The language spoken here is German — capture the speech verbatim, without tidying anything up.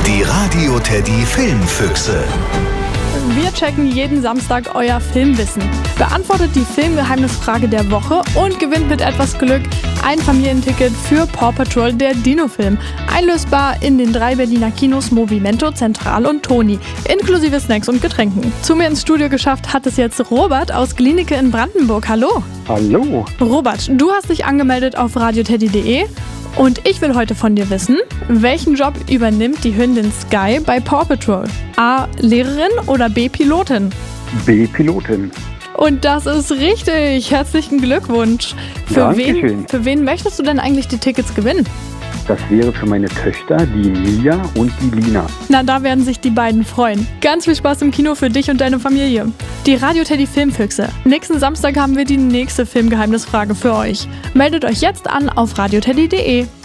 Die Radio Teddy Filmfüchse. Wir checken jeden Samstag euer Filmwissen, beantwortet die Filmgeheimnisfrage der Woche und gewinnt mit etwas Glück ein Familienticket für Paw Patrol, der Dino-Film. Einlösbar in den drei Berliner Kinos Movimento, Zentral und Toni, inklusive Snacks und Getränken. Zu mir ins Studio geschafft hat es jetzt Robert aus Glienicke in Brandenburg. Hallo. Hallo. Robert, du hast dich angemeldet auf radioteddy punkt de. Und ich will heute von dir wissen, welchen Job übernimmt die Hündin Sky bei Paw Patrol? A. Lehrerin oder B. Pilotin? B. Pilotin. Und das ist richtig. Herzlichen Glückwunsch. Für Dankeschön. wen, für wen möchtest du denn eigentlich die Tickets gewinnen? Das wäre für meine Töchter, die Mia und die Lina. Na, da werden sich die beiden freuen. Ganz viel Spaß im Kino für dich und deine Familie. Die Radio Teddy Filmfüchse. Nächsten Samstag haben wir die nächste Filmgeheimnisfrage für euch. Meldet euch jetzt an auf radioteddy punkt de.